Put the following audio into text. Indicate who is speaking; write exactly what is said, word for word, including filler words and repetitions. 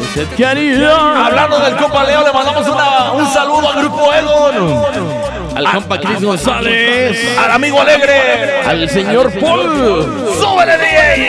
Speaker 1: ¿Usted qué haría?
Speaker 2: Hablando del compa Leo, le mandamos una, un saludo al grupo Egon,
Speaker 1: al compa Cris González,
Speaker 2: al amigo Alegre,
Speaker 1: al señor Paul.
Speaker 2: ¡Súbele, D J!